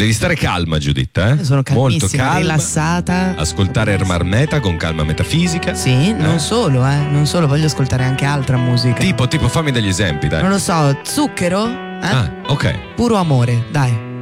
devi stare calma, Giuditta, eh? Sono calmissima, molto calma, rilassata. Ascoltare Ermar Meta con calma metafisica. Sì, non solo, non solo, voglio ascoltare anche altra musica. Tipo, fammi degli esempi, dai. Non lo so, Zucchero? Ah, ok. Puro amore, dai.